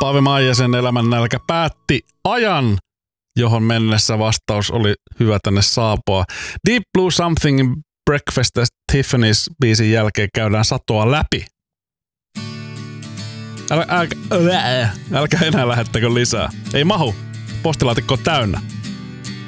Paavi Maijasen elämännälkä päätti ajan, johon mennessä vastaus oli hyvä tänne saapua. Deep Blue Something Breakfast at Tiffany's biisin jälkeen käydään satoa läpi. Älkää enää lähettäkö lisää. Ei mahu. Postilaatikko on täynnä.